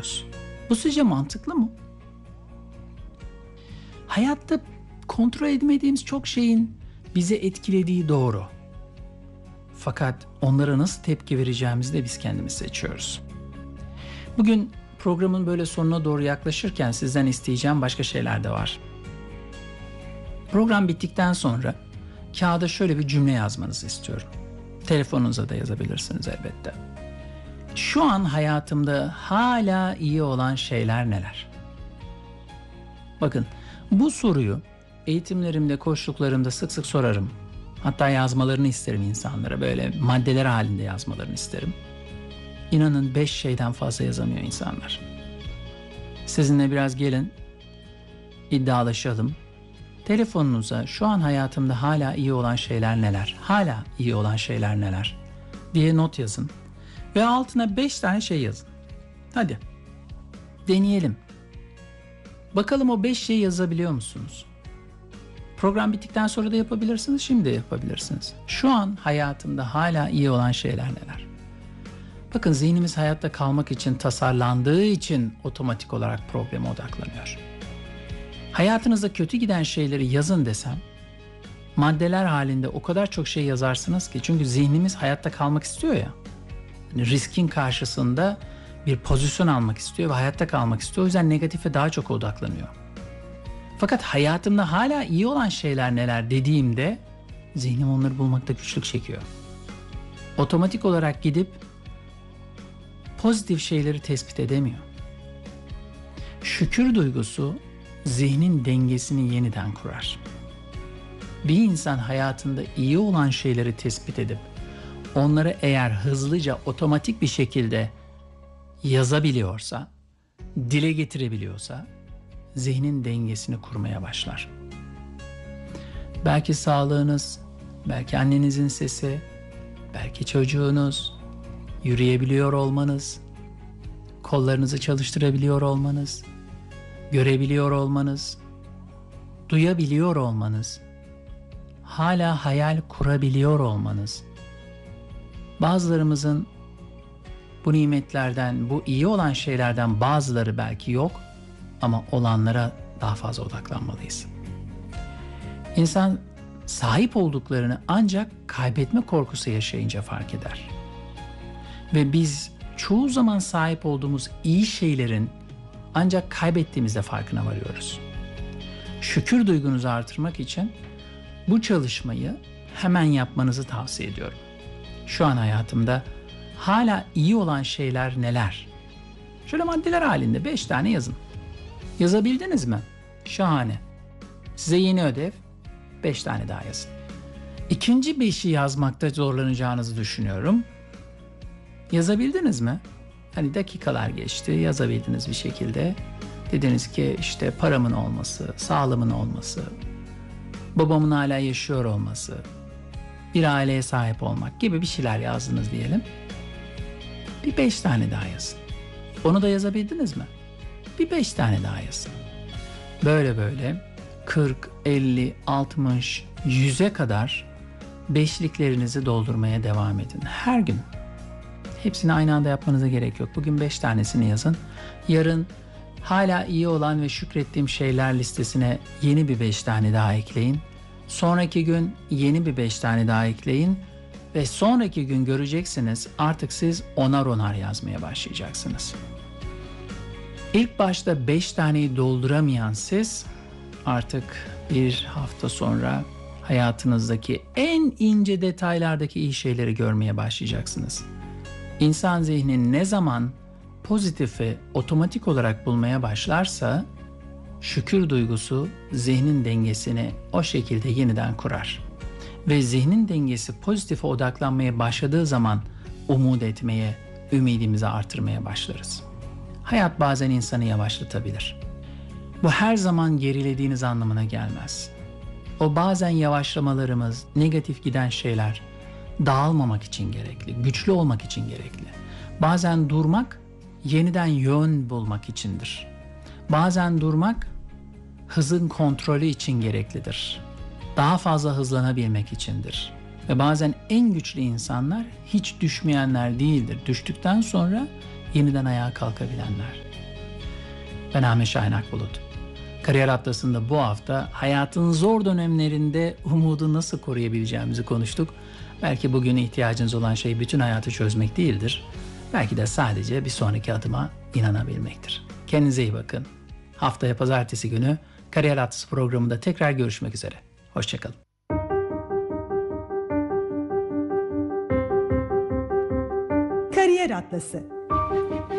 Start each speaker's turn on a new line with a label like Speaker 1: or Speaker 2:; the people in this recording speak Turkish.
Speaker 1: yaşıyoruz. Bu sizce mantıklı mı? Hayatta kontrol edemediğimiz çok şeyin bizi etkilediği doğru. Fakat onlara nasıl tepki vereceğimizi de biz kendimiz seçiyoruz. Bugün programın böyle sonuna doğru yaklaşırken sizden isteyeceğim başka şeyler de var. Program bittikten sonra kağıda şöyle bir cümle yazmanızı istiyorum. Telefonunuza da yazabilirsiniz elbette. Şu an hayatımda hala iyi olan şeyler neler? Bakın, bu soruyu eğitimlerimde, koçluklarımda sık sık sorarım. Hatta yazmalarını isterim insanlara. Böyle maddeler halinde yazmalarını isterim. İnanın 5 şeyden fazla yazamıyor insanlar. Sizinle biraz gelin, iddialaşalım. Telefonunuza şu an hayatımda hala iyi olan şeyler neler? Hala iyi olan şeyler neler? Diye not yazın. Ve altına 5 tane şey yazın. Hadi deneyelim. Bakalım o 5 şeyi yazabiliyor musunuz? Program bittikten sonra da yapabilirsiniz, şimdi de yapabilirsiniz. Şu an hayatımda hala iyi olan şeyler neler? Bakın, zihnimiz hayatta kalmak için tasarlandığı için otomatik olarak probleme odaklanıyor. Hayatınızda kötü giden şeyleri yazın desem, maddeler halinde o kadar çok şey yazarsınız ki, çünkü zihnimiz hayatta kalmak istiyor ya. Yani riskin karşısında bir pozisyon almak istiyor ve hayatta kalmak istiyor. O yüzden negatife daha çok odaklanıyor. Fakat hayatımda hala iyi olan şeyler neler dediğimde zihnim onları bulmakta güçlük çekiyor. Otomatik olarak gidip pozitif şeyleri tespit edemiyor. Şükür duygusu zihnin dengesini yeniden kurar. Bir insan hayatında iyi olan şeyleri tespit edip onları eğer hızlıca, otomatik bir şekilde yazabiliyorsa, dile getirebiliyorsa, zihnin dengesini kurmaya başlar. Belki sağlığınız, belki annenizin sesi, belki çocuğunuz, yürüyebiliyor olmanız, kollarınızı çalıştırabiliyor olmanız, görebiliyor olmanız, duyabiliyor olmanız, hala hayal kurabiliyor olmanız. Bazılarımızın bu nimetlerden, bu iyi olan şeylerden bazıları belki yok ama olanlara daha fazla odaklanmalıyız. İnsan sahip olduklarını ancak kaybetme korkusu yaşayınca fark eder. Ve biz çoğu zaman sahip olduğumuz iyi şeylerin ancak kaybettiğimizde farkına varıyoruz. Şükür duygunuzu artırmak için bu çalışmayı hemen yapmanızı tavsiye ediyorum. Şu an hayatımda hala iyi olan şeyler neler? Şöyle maddeler halinde 5 tane yazın. Yazabildiniz mi? Şahane. Size yeni ödev, 5 tane daha yazın. İkinci 5'i yazmakta zorlanacağınızı düşünüyorum. Yazabildiniz mi? Hani dakikalar geçti, yazabildiniz bir şekilde. Dediniz ki işte paramın olması, sağlığımın olması, babamın hala yaşıyor olması, bir aileye sahip olmak gibi bir şeyler yazdınız diyelim. Bir 5 tane daha yazın. Onu da yazabildiniz mi? Bir 5 tane daha yazın. Böyle böyle 40, 50, 60, 100'e kadar beşliklerinizi doldurmaya devam edin. Her gün. Hepsini aynı anda yapmanıza gerek yok. Bugün 5 tanesini yazın. Yarın hala iyi olan ve şükrettiğim şeyler listesine yeni bir 5 tane daha ekleyin. Sonraki gün yeni bir 5 tane daha ekleyin. Ve sonraki gün göreceksiniz artık siz onar onar yazmaya başlayacaksınız. İlk başta 5 taneyi dolduramayan siz artık bir hafta sonra hayatınızdaki en ince detaylardaki iyi şeyleri görmeye başlayacaksınız. İnsan zihni ne zaman pozitifi otomatik olarak bulmaya başlarsa şükür duygusu zihnin dengesini o şekilde yeniden kurar. Ve zihnin dengesi pozitife odaklanmaya başladığı zaman umut etmeye, ümidimizi artırmaya başlarız. Hayat bazen insanı yavaşlatabilir. Bu her zaman gerilediğiniz anlamına gelmez. O bazen yavaşlamalarımız, negatif giden şeyler dağılmamak için gerekli, güçlü olmak için gerekli. Bazen durmak, yeniden yön bulmak içindir. Bazen durmak, hızın kontrolü için gereklidir. Daha fazla hızlanabilmek içindir. Ve bazen en güçlü insanlar hiç düşmeyenler değildir. Düştükten sonra yeniden ayağa kalkabilenler. Ben Ahmet Şahin Akbulut. Kariyer Atlası'nda bu hafta hayatın zor dönemlerinde umudu nasıl koruyabileceğimizi konuştuk. Belki bugün ihtiyacınız olan şey bütün hayatı çözmek değildir. Belki de sadece bir sonraki adıma inanabilmektir. Kendinize iyi bakın. Haftaya pazartesi günü Kariyer Atlası programında tekrar görüşmek üzere. Hoşçakalın.
Speaker 2: Kariyer Atlası.